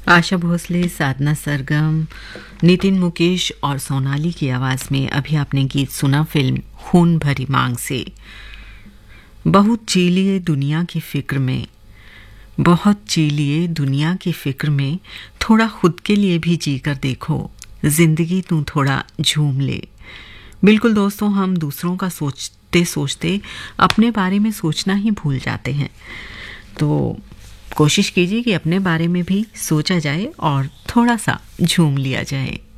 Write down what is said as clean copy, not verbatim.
आशा भोसले, साधना सरगम, नितिन मुकेश और सोनाली की आवाज में अभी आपने गीत सुना फिल्म खून भरी मांग से। बहुत जी लिए दुनिया की फिक्र में, बहुत जी लिए दुनिया की फिक्र में, थोड़ा खुद के लिए भी जी कर देखो, जिंदगी तू थोड़ा झूम ले। बिल्कुल दोस्तों, हम दूसरों का सोचते सोचते अपने बारे में सोचना ही भूल जाते हैं। तो कोशिश कीजिए कि अपने बारे में भी सोचा जाए और थोड़ा सा झूम लिया जाए।